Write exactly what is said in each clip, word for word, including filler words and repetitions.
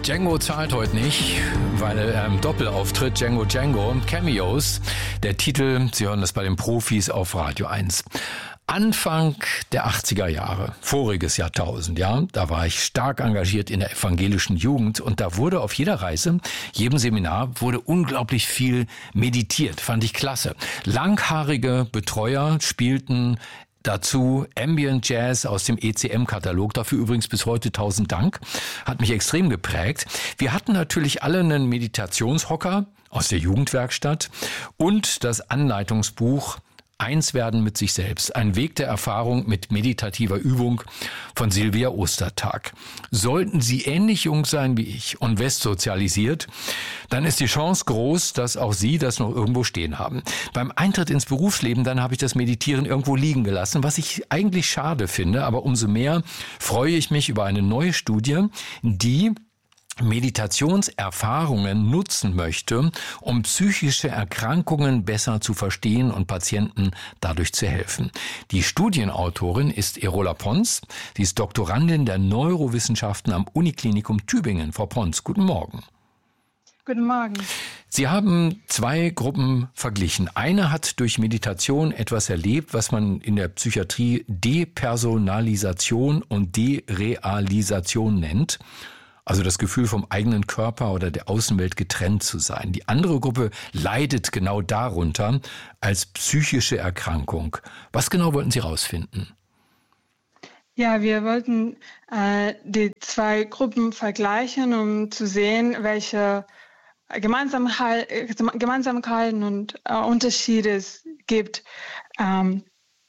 Django zahlt heute nicht, weil er im Doppelauftritt Django Django, Cameos, der Titel, Sie hören das bei den Profis auf Radio eins. Anfang der achtziger Jahre, voriges Jahrtausend, ja, da war ich stark engagiert in der evangelischen Jugend und da wurde auf jeder Reise, jedem Seminar, wurde unglaublich viel meditiert, fand ich klasse. Langhaarige Betreuer spielten dazu Ambient Jazz aus dem E C M-Katalog, dafür übrigens bis heute tausend Dank, hat mich extrem geprägt. Wir hatten natürlich alle einen Meditationshocker aus der Jugendwerkstatt und das Anleitungsbuch Eins werden mit sich selbst. Ein Weg der Erfahrung mit meditativer Übung von Silvia Ostertag. Sollten Sie ähnlich jung sein wie ich und westsozialisiert, dann ist die Chance groß, dass auch Sie das noch irgendwo stehen haben. Beim Eintritt ins Berufsleben, dann habe ich das Meditieren irgendwo liegen gelassen, was ich eigentlich schade finde. Aber umso mehr freue ich mich über eine neue Studie, die Meditationserfahrungen nutzen möchte, um psychische Erkrankungen besser zu verstehen und Patienten dadurch zu helfen. Die Studienautorin ist Erola Pons. Sie ist Doktorandin der Neurowissenschaften am Uniklinikum Tübingen. Frau Pons, guten Morgen. Guten Morgen. Sie haben zwei Gruppen verglichen. Eine hat durch Meditation etwas erlebt, was man in der Psychiatrie Depersonalisation und Derealisation nennt. Also das Gefühl, vom eigenen Körper oder der Außenwelt getrennt zu sein. Die andere Gruppe leidet genau darunter als psychische Erkrankung. Was genau wollten Sie rausfinden? Ja, wir wollten äh, die zwei Gruppen vergleichen, um zu sehen, welche Gemeinsamkeit, Gemeinsamkeiten und äh, Unterschiede es gibt. Ähm,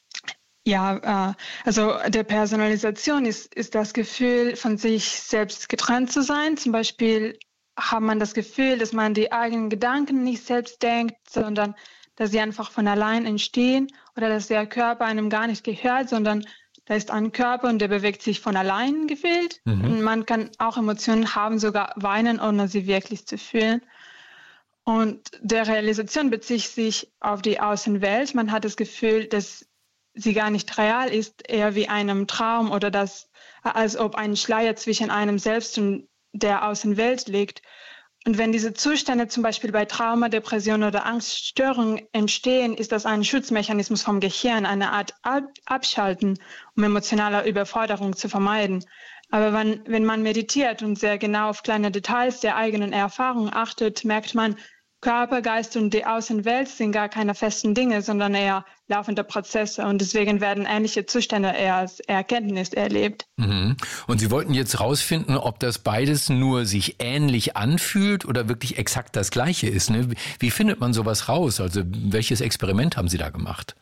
Ja, also der Personalisation ist, ist das Gefühl, von sich selbst getrennt zu sein. Zum Beispiel hat man das Gefühl, dass man die eigenen Gedanken nicht selbst denkt, sondern dass sie einfach von allein entstehen oder dass der Körper einem gar nicht gehört, sondern da ist ein Körper und der bewegt sich von allein gefühlt. Mhm. Und man kann auch Emotionen haben, sogar weinen, ohne sie wirklich zu fühlen. Und der Realisation bezieht sich auf die Außenwelt. Man hat das Gefühl, dass sie gar nicht real ist, eher wie einem Traum oder das, als ob ein Schleier zwischen einem selbst und der Außenwelt liegt. Und wenn diese Zustände zum Beispiel bei Trauma, Depression oder Angststörungen entstehen, ist das ein Schutzmechanismus vom Gehirn, eine Art Ab- Abschalten, um emotionale Überforderung zu vermeiden. Aber wenn, wenn man meditiert und sehr genau auf kleine Details der eigenen Erfahrung achtet, merkt man, Körper, Geist und die Außenwelt sind gar keine festen Dinge, sondern eher laufende Prozesse. Und deswegen werden ähnliche Zustände eher als Erkenntnis erlebt. Mhm. Und Sie wollten jetzt rausfinden, ob das beides nur sich ähnlich anfühlt oder wirklich exakt das Gleiche ist. Ne? Wie findet man sowas raus? Also welches Experiment haben Sie da gemacht?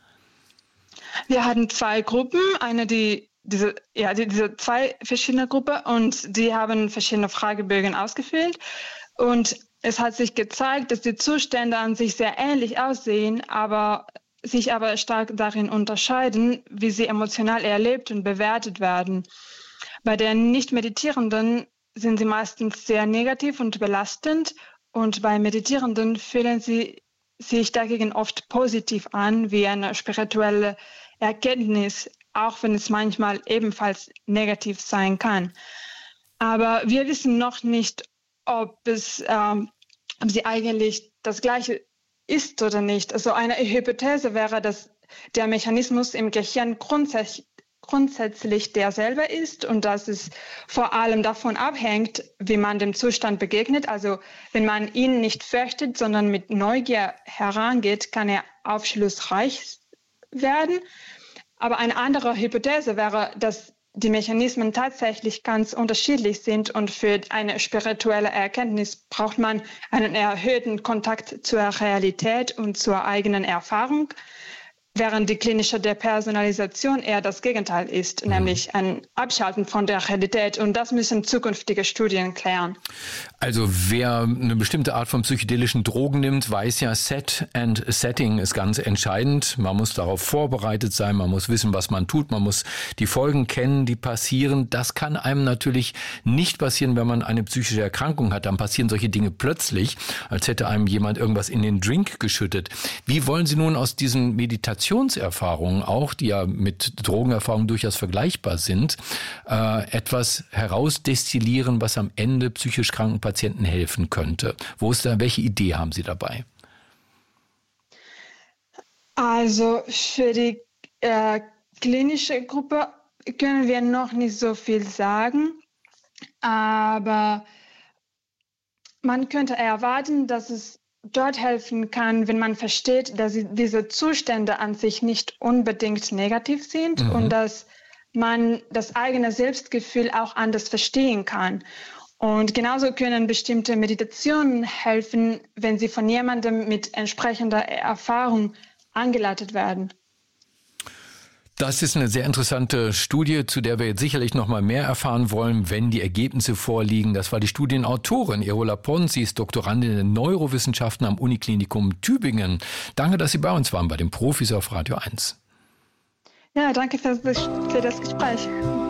Wir hatten zwei Gruppen. Eine, die diese, ja, die, diese zwei verschiedene Gruppen und die haben verschiedene Fragebögen ausgefüllt. Und es hat sich gezeigt, dass die Zustände an sich sehr ähnlich aussehen, aber sich aber stark darin unterscheiden, wie sie emotional erlebt und bewertet werden. Bei den Nicht-Meditierenden sind sie meistens sehr negativ und belastend und bei Meditierenden fühlen sie sich dagegen oft positiv an, wie eine spirituelle Erkenntnis, auch wenn es manchmal ebenfalls negativ sein kann. Aber wir wissen noch nicht, ob es, ähm, ob sie eigentlich das Gleiche ist oder nicht. Also eine Hypothese wäre, dass der Mechanismus im Gehirn grundsätzlich, grundsätzlich derselbe ist und dass es vor allem davon abhängt, wie man dem Zustand begegnet. Also wenn man ihn nicht fürchtet, sondern mit Neugier herangeht, kann er aufschlussreich werden. Aber eine andere Hypothese wäre, dass die Mechanismen tatsächlich ganz unterschiedlich sind und für eine spirituelle Erkenntnis braucht man einen erhöhten Kontakt zur Realität und zur eigenen Erfahrung, während die klinische Depersonalisation eher das Gegenteil ist, mhm. nämlich ein Abschalten von der Realität. Und das müssen zukünftige Studien klären. Also wer eine bestimmte Art von psychedelischen Drogen nimmt, weiß ja, Set and Setting ist ganz entscheidend. Man muss darauf vorbereitet sein, man muss wissen, was man tut, man muss die Folgen kennen, die passieren. Das kann einem natürlich nicht passieren, wenn man eine psychische Erkrankung hat. Dann passieren solche Dinge plötzlich, als hätte einem jemand irgendwas in den Drink geschüttet. Wie wollen Sie nun aus diesen Meditationen Meditationserfahrungen auch, die ja mit Drogenerfahrungen durchaus vergleichbar sind, äh, etwas herausdestillieren, was am Ende psychisch kranken Patienten helfen könnte. Wo ist da, welche Idee haben Sie dabei? Also für die äh, klinische Gruppe können wir noch nicht so viel sagen, aber man könnte erwarten, dass es dort helfen kann, wenn man versteht, dass diese Zustände an sich nicht unbedingt negativ sind mhm. und dass man das eigene Selbstgefühl auch anders verstehen kann. Und genauso können bestimmte Meditationen helfen, wenn sie von jemandem mit entsprechender Erfahrung angeleitet werden. Das ist eine sehr interessante Studie, zu der wir jetzt sicherlich noch mal mehr erfahren wollen, wenn die Ergebnisse vorliegen. Das war die Studienautorin Erola Pons. Sie ist Doktorandin in Neurowissenschaften am Uniklinikum Tübingen. Danke, dass Sie bei uns waren bei den Profis auf Radio eins. Ja, danke für das, für das Gespräch.